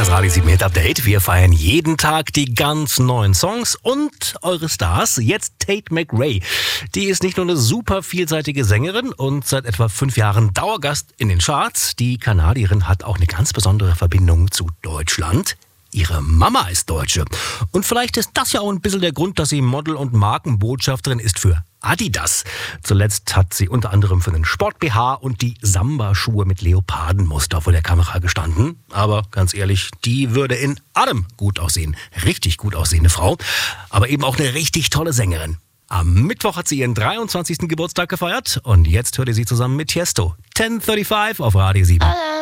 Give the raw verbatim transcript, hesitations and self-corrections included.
das Radio sieben Hit Update. Wir feiern jeden Tag die ganz neuen Songs und eure Stars. Jetzt Tate McRae. Die ist nicht nur eine super vielseitige Sängerin und seit etwa fünf Jahren Dauergast in den Charts. Die Kanadierin hat auch eine ganz besondere Verbindung zu Deutschland. Ihre Mama ist Deutsche. Und vielleicht ist das ja auch ein bisschen der Grund, dass sie Model und Markenbotschafterin ist für Adidas. Zuletzt hat sie unter anderem für den Sport-B H und die Samba-Schuhe mit Leopardenmuster vor der Kamera gestanden. Aber ganz ehrlich, die würde in allem gut aussehen. Richtig gut aussehende Frau. Aber eben auch eine richtig tolle Sängerin. Am Mittwoch hat sie ihren dreiundzwanzigsten Geburtstag gefeiert. Und jetzt hört ihr sie zusammen mit Tiesto. zehn Uhr fünfunddreißig auf Radio sieben.